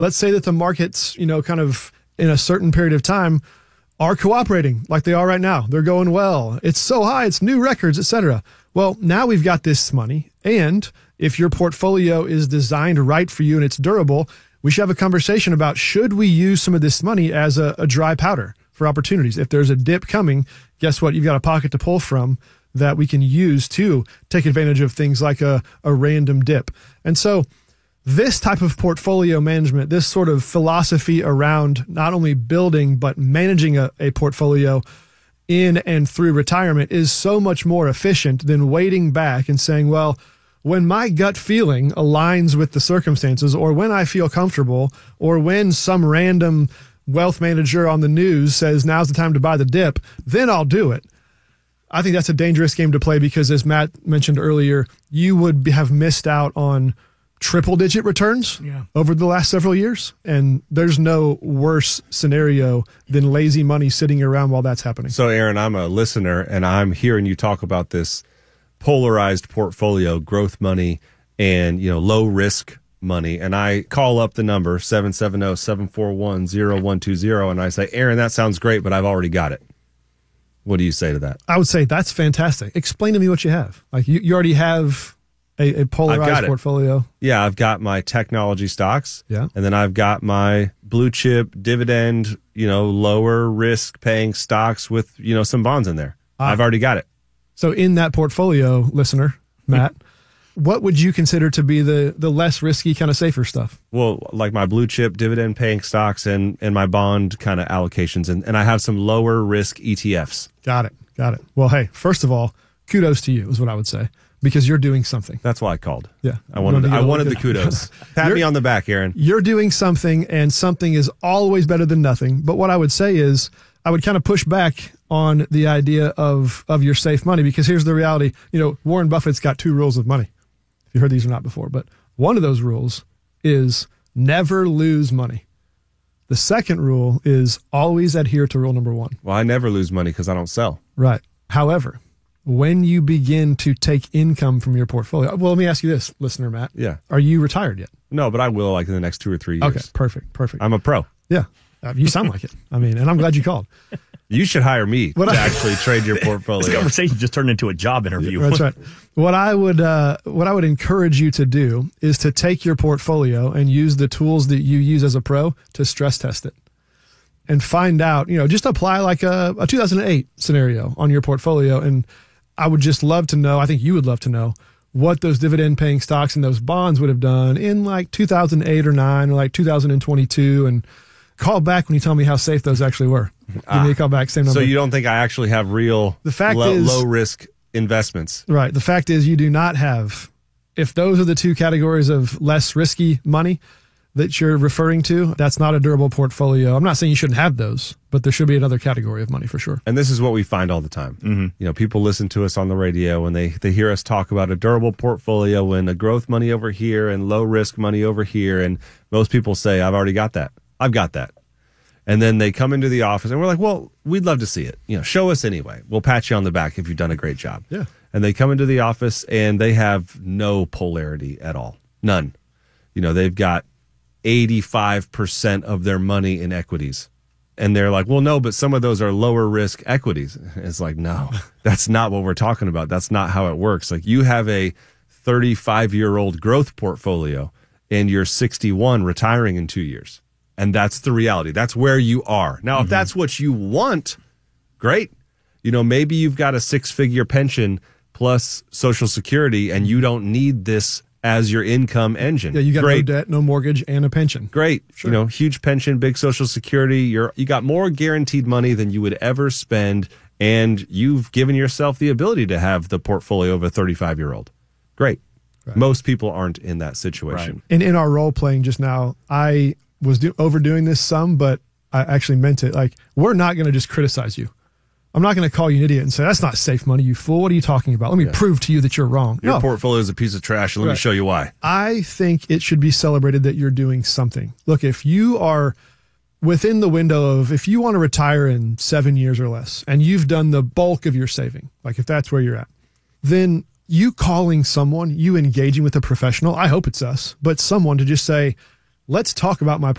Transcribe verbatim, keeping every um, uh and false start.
let's say that the markets, you know, kind of in a certain period of time are cooperating like they are right now. They're going well. It's so high, it's new records, et cetera. Well, now we've got this money. And if your portfolio is designed right for you and it's durable, we should have a conversation about, should we use some of this money as a, a dry powder for opportunities? If there's a dip coming, guess what? You've got a pocket to pull from that we can use to take advantage of things like a, a random dip. And so this type of portfolio management, this sort of philosophy around not only building, but managing a, a portfolio in and through retirement is so much more efficient than waiting back and saying, well, when my gut feeling aligns with the circumstances, or when I feel comfortable, or when some random wealth manager on the news says now's the time to buy the dip, then I'll do it. I think that's a dangerous game to play because, as Matt mentioned earlier, you would be, have missed out on triple digit returns yeah. over the last several years. And there's no worse scenario than lazy money sitting around while that's happening. So, Aaron, I'm a listener and I'm hearing you talk about this polarized portfolio, growth money and, you know, low risk money. And I call up the number seven seven zero, seven four one, zero one two zero and I say, Aaron, that sounds great, but I've already got it. What do you say to that? I would say that's fantastic. Explain to me what you have. Like you, you already have a, a polarized portfolio. Yeah, I've got my technology stocks. Yeah. And then I've got my blue chip dividend, you know, lower risk paying stocks with, you know, some bonds in there. Ah. I've already got it. So in that portfolio, listener, Matt, what would you consider to be the, the less risky, kind of safer stuff? Well, like my blue chip dividend paying stocks and, and my bond kind of allocations. And, and I have some lower risk E T Fs. Got it. Got it. Well, hey, first of all, kudos to you is what I would say, because you're doing something. That's why I called. Yeah. I wanted, I wanted the kudos. Pat me on the back, Aaron. You're doing something, and something is always better than nothing. But what I would say is I would kind of push back on the idea of, of your safe money, because here's the reality. You know, Warren Buffett's got two rules of money. If you heard these or not before, but one of those rules is never lose money. The second rule is always adhere to rule number one. Well, I never lose money because I don't sell. Right. However, when you begin to take income from your portfolio, well, let me ask you this, listener Matt. Yeah. Are you retired yet? No, but I will, like in the next two or three years. Okay, perfect, perfect. I'm a pro. Yeah. Uh, you sound like it. I mean, and I'm glad you called. You should hire me what to I, actually trade your portfolio. This conversation just turned into a job interview. That's right. What I would uh, what I would encourage you to do is to take your portfolio and use the tools that you use as a pro to stress test it and find out, you know, just apply like a, a two thousand eight scenario on your portfolio. And I would just love to know, I think you would love to know, what those dividend paying stocks and those bonds would have done in like two thousand eight or nine or like two thousand twenty-two, and call back when you tell me how safe those actually were. Give ah, me a call back, same number. So you don't think I actually have real the fact low, is, low risk investments? Right. The fact is you do not have, if those are the two categories of less risky money that you're referring to, that's not a durable portfolio. I'm not saying you shouldn't have those, but there should be another category of money for sure. And this is what we find all the time. Mm-hmm. You know, people listen to us on the radio and they, they hear us talk about a durable portfolio and a growth money over here and low risk money over here. And most people say, I've already got that. I've got that. And then they come into the office and we're like, well, we'd love to see it. You know, show us anyway. We'll pat you on the back if you've done a great job. Yeah. And they come into the office and they have no polarity at all. None. You know, they've got eighty-five percent of their money in equities. And they're like, well, no, but some of those are lower risk equities. It's like, no, that's not what we're talking about. That's not how it works. Like you have a thirty-five year old growth portfolio and you're sixty-one retiring in two years. And that's the reality. That's where you are. Now, mm-hmm. if that's what you want, great. You know, maybe you've got a six-figure pension plus Social Security and you don't need this as your income engine. Yeah, you got great. no debt, no mortgage, and a pension. Great. Sure. You know, huge pension, big Social Security. You're you got more guaranteed money than you would ever spend, and you've given yourself the ability to have the portfolio of a thirty-five year old. Great. Right. Most people aren't in that situation. Right. And in our role playing just now, I was do- overdoing this some, but I actually meant it. Like, we're not going to just criticize you. I'm not going to call you an idiot and say, that's not safe money, you fool. What are you talking about? Let me yeah. prove to you that you're wrong. Your no. portfolio is a piece of trash, and let right. me show you why. I think it should be celebrated that you're doing something. Look, if you are within the window of, if you want to retire in seven years or less, and you've done the bulk of your saving, like if that's where you're at, then you calling someone, you engaging with a professional, I hope it's us, but someone to just say, let's talk about my